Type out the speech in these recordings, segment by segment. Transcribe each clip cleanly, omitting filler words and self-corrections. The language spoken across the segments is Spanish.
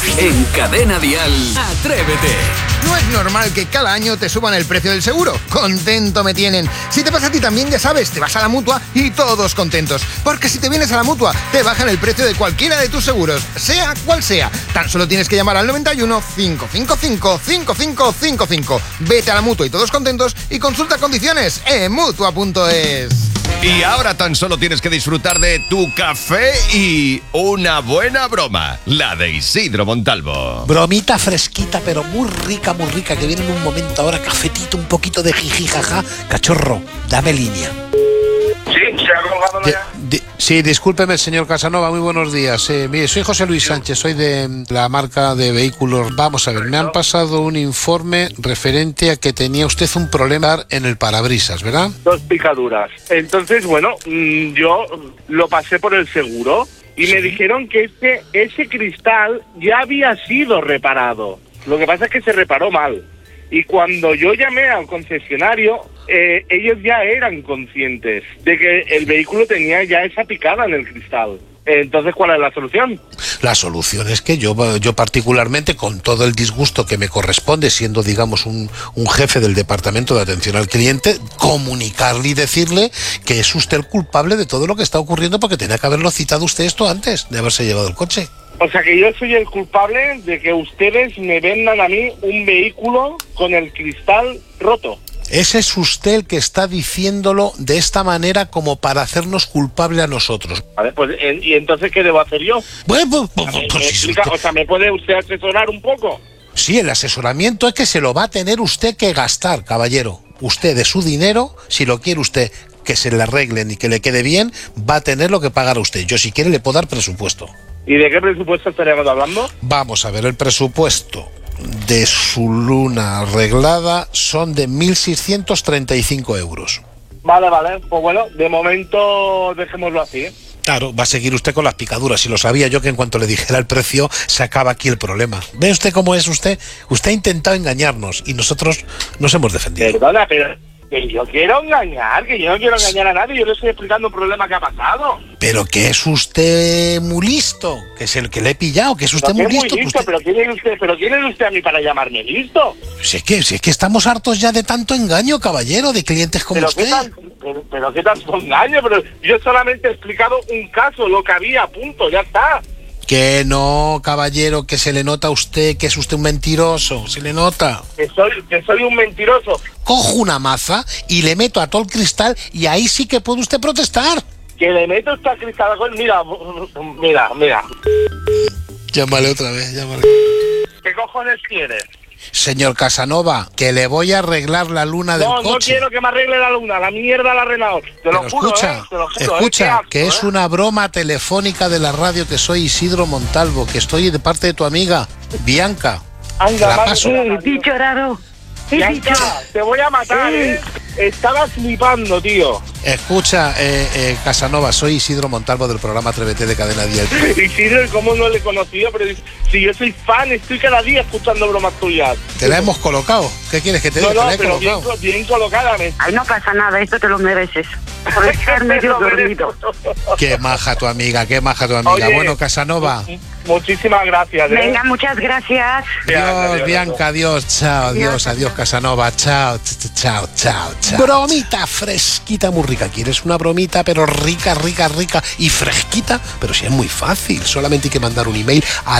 En Cadena Dial, Atrévete. No es normal que cada año te suban el precio del seguro. Contento me tienen. Si te pasa a ti también, ya sabes, te vas a la Mutua y todos contentos. Porque si te vienes a la Mutua, te bajan el precio de cualquiera de tus seguros, sea cual sea. Tan solo tienes que llamar al 91 555 5555. Vete a la Mutua y todos contentos y consulta condiciones en Mutua.es. Y ahora tan solo tienes que disfrutar de tu café y una buena broma, la de Isidro Montalvo. Bromita fresquita, pero muy rica, que viene en un momento ahora, cafetito, un poquito de jiji, jaja. Cachorro, dame línea. Sí, se ha colgado ya. Sí, discúlpeme, señor Casanova, muy buenos días. Mire, soy José Luis Sánchez, soy de la marca de vehículos. Vamos a ver, me han pasado un informe referente a que tenía usted un problema en el parabrisas, ¿verdad? 2 picaduras. Entonces, bueno, yo lo pasé por el seguro y me dijeron que ese cristal ya había sido reparado. Lo que pasa es que se reparó mal. Y cuando yo llamé al concesionario, ellos ya eran conscientes de que el vehículo tenía ya esa picada en el cristal. Entonces, ¿cuál es la solución? La solución es que yo particularmente, con todo el disgusto que me corresponde, siendo, digamos, un jefe del departamento de atención al cliente, comunicarle y decirle que es usted el culpable de todo lo que está ocurriendo, porque tenía que haberlo citado usted esto antes de haberse llevado el coche. O sea que yo soy el culpable de que ustedes me vendan a mí un vehículo con el cristal roto. Ese es usted el que está diciéndolo de esta manera como para hacernos culpable a nosotros. Vale, pues, ¿y entonces qué debo hacer yo? Bueno, O sea, ¿me puede usted asesorar un poco? Sí, el asesoramiento es que se lo va a tener usted que gastar, caballero. Usted de su dinero, si lo quiere usted que se le arreglen y que le quede bien, va a tener lo que pagar a usted. Yo, si quiere, le puedo dar presupuesto. ¿Y de qué presupuesto estaríamos hablando? Vamos a ver, el presupuesto de su luna arreglada son de 1.635 euros. Vale, pues bueno, de momento dejémoslo así, ¿eh? Claro, va a seguir usted con las picaduras, y lo sabía yo, que en cuanto le dijera el precio se acaba aquí el problema. ¿Ve usted cómo es usted? Usted ha intentado engañarnos y nosotros nos hemos defendido. Perdona, pero que yo quiero engañar, que yo no quiero engañar a nadie, yo le estoy explicando un problema que ha pasado. Pero que es usted muy listo, que es el que le he pillado, que es usted muy listo. Usted... ¿Pero quién es usted a mí para llamarme listo? Si es que estamos hartos ya de tanto engaño, caballero, de clientes como usted. Pero qué tanto engaño, pero yo solamente he explicado un caso, lo que había, punto, ya está. Que no, caballero, que se le nota a usted, que es usted un mentiroso, se le nota. Que soy un mentiroso. Cojo una maza y le meto a todo el cristal y ahí sí que puede usted protestar. Que le meto esta cristal, mira. Llámale otra vez, llámale. ¿Qué cojones quieres? Señor Casanova, que le voy a arreglar la luna del coche. No quiero que me arregle la luna, la mierda la arreglado. Te lo juro, escucha, que es una broma telefónica de la radio, que soy Isidro Montalvo, que estoy de parte de tu amiga, Bianca. Anda, la paso. Bicho raro. Bianca, te voy a matar, Estabas flipando, tío. Escucha, Casanova, soy Isidro Montalvo del programa Atrévete de Cadena Dial. Isidro, ¿cómo no le he conocido? Pero si yo soy fan, estoy cada día escuchando bromas tuyas. Te la hemos colocado. ¿Qué quieres que te diga? No, pero bien colocada. Ay, no pasa nada, esto te lo mereces. Por estar medio dormido. Qué maja tu amiga. Oye, bueno, Casanova. Muchísimas gracias. Venga, muchas gracias. Adiós, Bianca, adiós, chao, adiós, Casanova, chao. Bromita fresquita, muy rica. ¿Quieres una bromita, pero rica y fresquita? Pero si es muy fácil, solamente hay que mandar un email a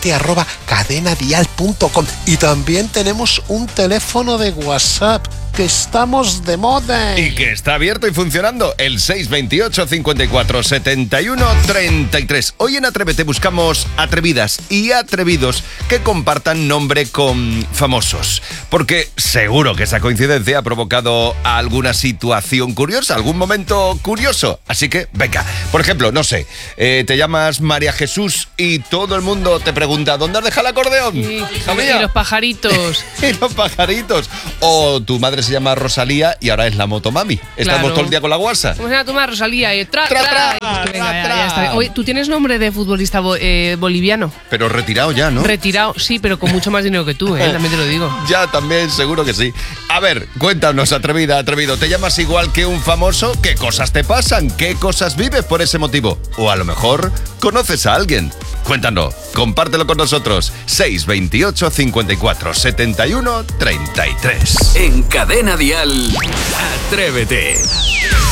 atrévete@cadenadial.com. Y también tenemos un teléfono de WhatsApp, que estamos de moda. Y que está abierto y funcionando, el 628 54 71 33. Hoy en Atrévete buscamos atrevidas y atrevidos que compartan nombre con famosos. Porque seguro que esa coincidencia ha provocado alguna situación curiosa, algún momento curioso. Así que, venga, por ejemplo, no sé, te llamas María Jesús y todo el mundo te pregunta, ¿dónde has dejado el acordeón? Y los pajaritos. Y los pajaritos. O tu madre se llama Rosalía y ahora es la motomami. Estamos Claro. todo el día con la guasa. ¿Cómo se llama tu madre? Rosalía? Y tra. Tra. Ya está. Oye, ¿tú tienes nombre de futbolista boliviano? Pero retirado ya, ¿no? Retirado, sí, pero con mucho más dinero que tú, también te lo digo. Ya, también, seguro que sí. A ver, cuéntanos, atrevido. ¿Te llamas igual que un famoso? ¿Qué cosas te pasan? ¿Qué cosas vives por ese motivo? O a lo mejor conoces a alguien. Cuéntanos, compártelo con nosotros. 628 54 71 33. En Cadena Dial, Atrévete.